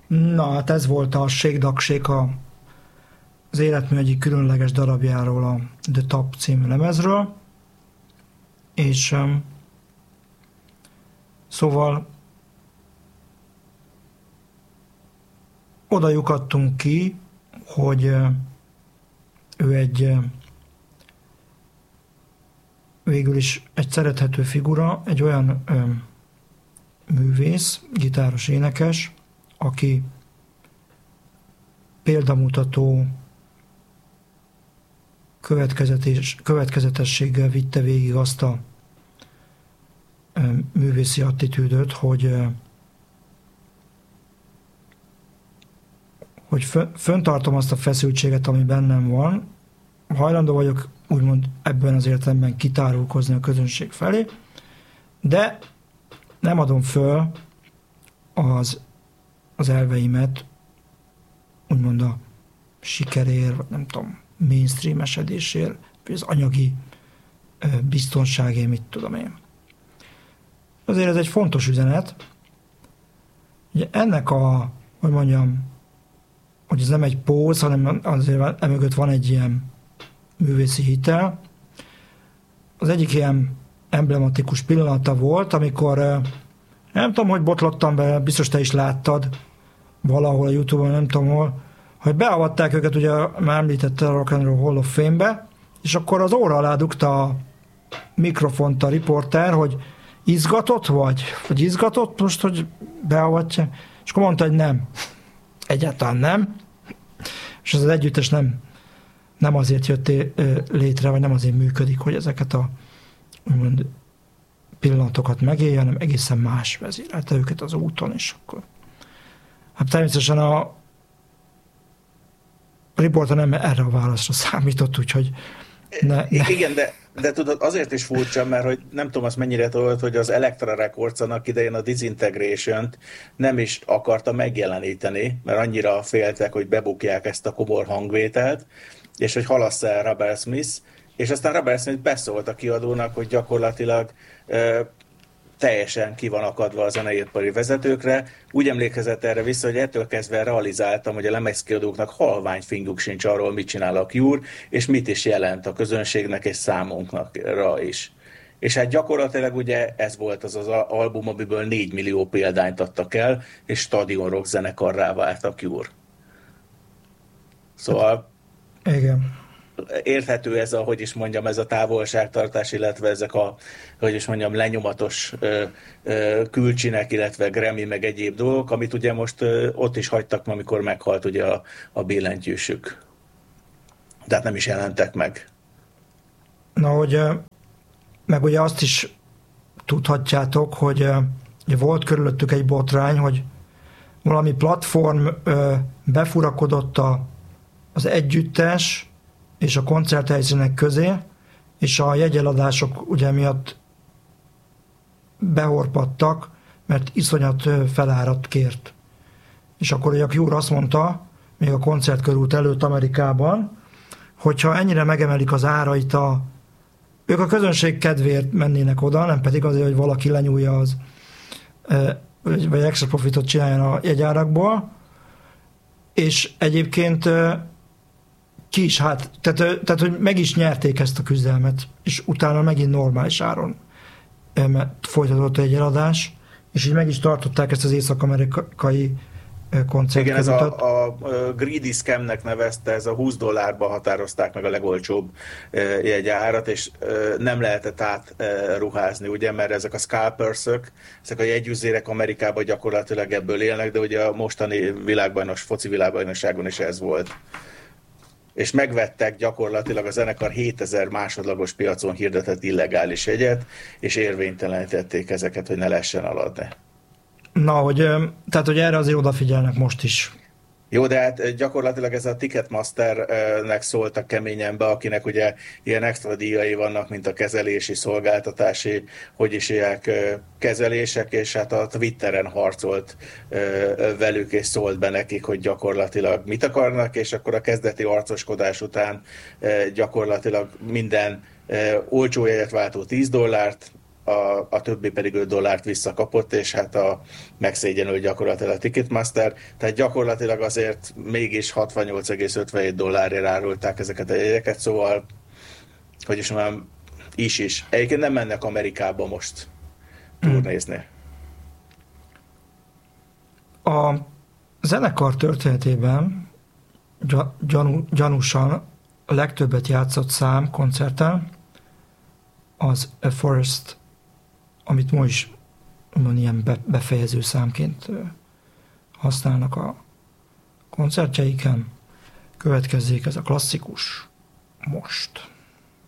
Na, hát ez volt a Shake Duck Shake az életmű egyik különleges darabjáról, a The Top című lemezről, és szóval oda lyukadtunk ki, hogy ő végül is egy szerethető figura, egy olyan művész, gitáros, énekes, aki példamutató következetességgel vitte végig azt a művészi attitűdöt, hogy föntartom azt a feszültséget, ami bennem van, hajlandó vagyok úgymond ebben az értelemben kitárulkozni a közönség felé, de nem adom föl az elveimet, úgymond a sikerér, vagy nem tudom, mainstream esedésért, vagy az anyagi biztonságért, mit tudom én. Azért ez egy fontos üzenet. Ugye ennek hogy ez nem egy póz, hanem azért emögött van egy ilyen művészi hitel. Az egyik ilyen emblematikus pillanata volt, amikor nem tudom, hogy botlottam be, biztos te is láttad valahol a YouTube-on, nem tudom hol, hogy beavatták őket, ugye már említette a Rock and Roll Hall of Fame-be, és akkor az óra alá dugta a mikrofont a riporter, hogy izgatott vagy? Vagy izgatott most, hogy beavatja? És akkor mondta, hogy nem. Egyáltalán nem. És ez az együttes nem azért jött létre, vagy nem azért működik, hogy ezeket a úgymond pillanatokat megélje, hanem egészen más vezérelte őket az úton, és akkor hát természetesen a riporter nem erre a válaszra számított, úgyhogy Igen, de tudod, azért is furcsa, mert hogy nem tudom, azt mennyire tudod, hogy az Elektra Records annak idején a Disintegration-t nem is akarta megjeleníteni, mert annyira féltek, hogy bebukják ezt a komor hangvételt, és hogy halassza el Robert Smith, és aztán Robert Smith beszólt a kiadónak, hogy gyakorlatilag teljesen ki van akadva a zeneipari vezetőkre. Úgy emlékezett erre vissza, hogy ettől kezdve realizáltam, hogy a lemezkiadóknak halvány finguk sincs arról, mit csinál a Cure, és mit is jelent a közönségnek és számunkra is. És hát gyakorlatilag ugye ez volt az album, amiből 4 millió példányt adtak el, és stadion rock zenekarrá vált a Cure. Szóval... Igen. Érthető ez ez a távolságtartás, illetve ezek lenyomatos külcsinek, illetve Grammy, meg egyéb dolgok, amit ugye most ott is hagytak, amikor meghalt ugye a billentyűsük. Tehát nem is jelentek meg. Na, hogy meg ugye azt is tudhatjátok, hogy volt körülöttük egy botrány, hogy valami platform befurakodott az együttes és a koncerthelyszínek közé, és a jegyeladások ugye miatt behorpadtak, mert iszonyat felárat kért. És akkor ugye a Cure azt mondta, még a koncertkörút előtt Amerikában, hogyha ennyire megemelik az árait, ők a közönség kedvéért mennének oda, nem pedig azért, hogy valaki lenyúlja vagy extra profitot csináljon a jegyárakból, és egyébként ki is, tehát, hogy meg is nyerték ezt a küzdelmet, és utána megint normális áron folytatott egy eladás, és így meg is tartották ezt az észak-amerikai koncertkörutat. Igen, ez a Greedy Scamnek nevezte, ez a $20 határozták meg a legolcsóbb jegyárat, és nem lehetett átruházni, ugye, mert ezek a scalpersök, ezek a jegyüzérek Amerikában gyakorlatilag ebből élnek, de ugye a mostani foci világbajnokságon is ez volt. És megvettek gyakorlatilag a zenekar 7000 másodlagos piacon hirdetett illegális jegyet, és érvénytelenítették ezeket, hogy ne lehessen aladni. Na, tehát, hogy erre azért odafigyelnek most is. Jó, de hát gyakorlatilag ez a Ticketmasternek szóltak keményen be, akinek ugye ilyen extra díjai vannak, mint a kezelési, szolgáltatási, kezelések, és hát a Twitteren harcolt velük, és szólt be nekik, hogy gyakorlatilag mit akarnak, és akkor a kezdeti arcoskodás után gyakorlatilag minden olcsó jegyet váltó $10, a többi pedig $5 visszakapott, és hát megszégyenült gyakorlatilag a Ticketmaster, tehát gyakorlatilag azért mégis $68,57 árulták ezeket a jegyeket, szóval, hogy is mondjam, is. Egyébként nem mennek Amerikába most turnézni. A zenekar történetében gyanúsan a legtöbbet játszott szám koncerten az A Forest, amit ma is ilyen befejező számként használnak a koncertjeiken. Következzék ez a klasszikus most.